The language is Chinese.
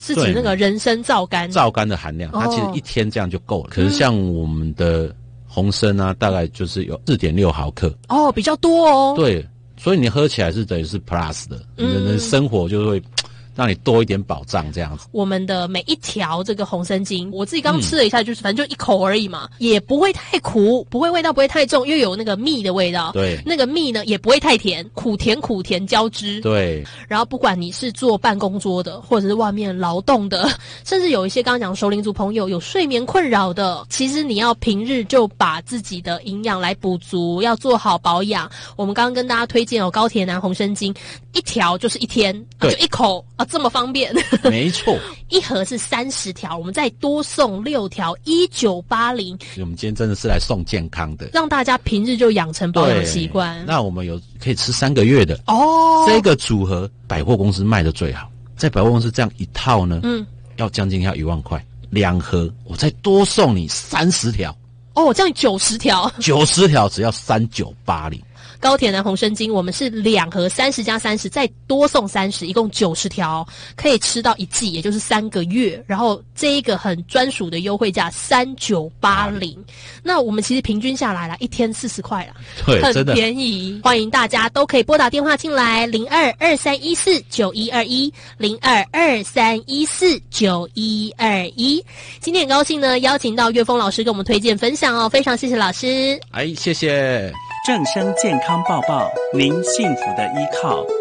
是指那个人参皂苷的含量，它其实一天这样就够了。可是像我们的红参啊，大概就是有 4.6 毫克。 哦，比较多哦。 对，所以你喝起来是等于是 plus 的，你的生活就会让你多一点保障这样子。 我们的每一条这个红参精，我自己刚吃了一下，就是反正就一口而已嘛，也不会太苦，味道不会太重，因为有那个蜜的味道。 对， 那个蜜呢也不会太甜，苦甜交织。 对。 然后不管你是做办公桌的，或者是外面劳动的，甚至有一些刚刚讲熟龄族朋友有睡眠困扰的，其实你要平日就把自己的营养来补足，要做好保养。我们刚刚跟大家推荐高铁南红参精，一条就是一天，就一口啊，这么方便。 没错。 一盒是30条，我们再多送6条，1980。 我们今天真的是来送健康的， 让大家平日就养成保养习惯。 那我们有可以吃3个月的哦。 这个组合百货公司卖的最好，在百货公司这样一套呢，要将近要1万块，2盒我再多送你30条。 哦，这样90条 ，90条只要3980。 高铁南红参精，我们是2盒30加30，再多送30，一共90条，可以吃到1季，也就是3个月。然后这一个很专属的优惠价3980，那我们其实平均下来啦，一天40块啦， 对， 很便宜。欢迎大家都可以拨打电话进来，0223149121，0223149121。今天很高兴呢，邀请到岳峰老师跟我们推荐分享哦，非常谢谢老师。 谢谢。 正声健康报报，您幸福的依靠。